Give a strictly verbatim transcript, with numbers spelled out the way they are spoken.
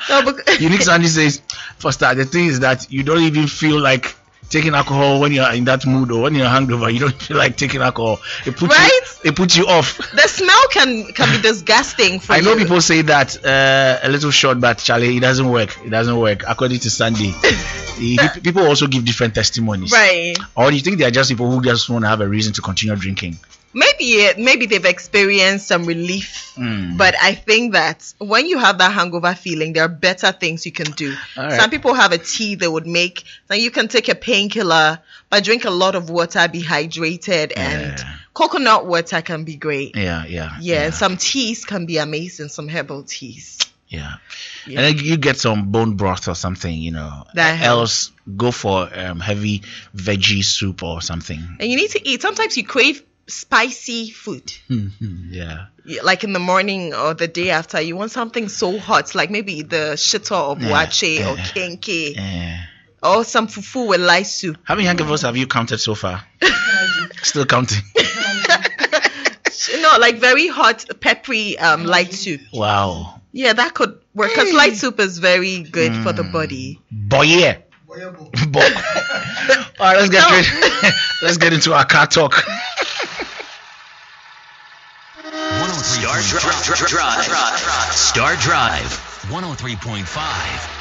No, but Unique Sandy says, for start, the thing is that you don't even feel like taking alcohol when you're in that mood, or when you're hungover. You don't feel like taking alcohol. It puts right? you, it puts you off. The smell can can be disgusting for I you. know people say that uh, a little short, but Charlie, it doesn't work. It doesn't work according to Sandy. he, people also give different testimonies. Right. Or do you think they are just people who just want to have a reason to continue drinking? Maybe maybe they've experienced some relief, Mm. but I think that when you have that hangover feeling, there are better things you can do. All right. Some people have a tea they would make. Then you can take a painkiller, but drink a lot of water, be hydrated, and Yeah. coconut water can be great. Yeah, yeah, Yeah, some teas can be amazing. Some herbal teas. yeah. Yeah. And then you get some bone broth or something, you know. That helps. Else, go for um, heavy veggie soup or something. And you need to eat. Sometimes you crave spicy food. Mhm, yeah. Yeah, like in the morning or the day after, you want something so hot, like maybe the shito of Yeah, wache or yeah. kenke, Yeah. or some fufu with light soup. How many hangovers have you counted so far? Still counting. No, like very hot, peppery um, light soup. Wow. Yeah, that could work because light soup is very good for the body. Boy, yeah. Boy. All right, let's get No. straight. Let's get into our car talk. Star Drive. Star Drive. one oh three point five